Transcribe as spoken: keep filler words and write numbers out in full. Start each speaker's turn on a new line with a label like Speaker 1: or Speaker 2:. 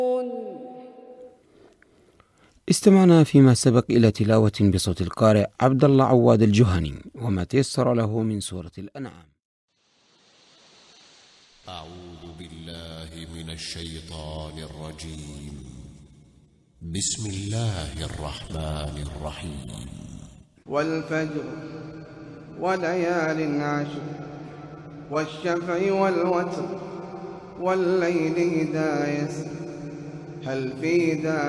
Speaker 1: استمعنا فيما سبق إلى تلاوة بصوت القارئ عبد الله عواد الجهني وما تيسر له من سورة الأنعام.
Speaker 2: أعوذ بالله من الشيطان الرجيم. بسم الله الرحمن الرحيم.
Speaker 3: والفجر وليال عشر والشفع والوتر والليل إذا يسر هل في ذلك